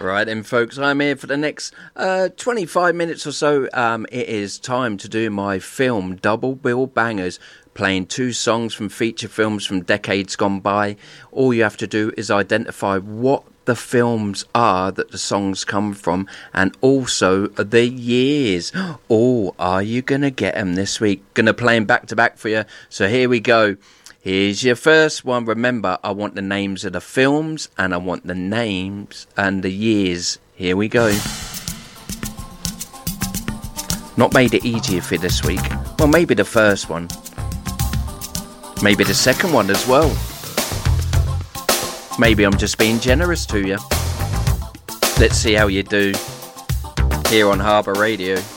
Right then, folks, I'm here for the next 25 minutes or so. It is time to do my film Double Bill Bangers, playing 2 songs from feature films from decades gone by. All you have to do is identify what the films are that the songs come from, and also the years. Oh, are you gonna get them this week? Gonna play them back to back for you. So here we go. Here's your first one. Remember, I want the names of the films and I want the names and the years. Here we go. Not made it easier for this week. Well, maybe the first one. Maybe the second one as well. Maybe I'm just being generous to you. Let's see how you do here on Harbour Radio.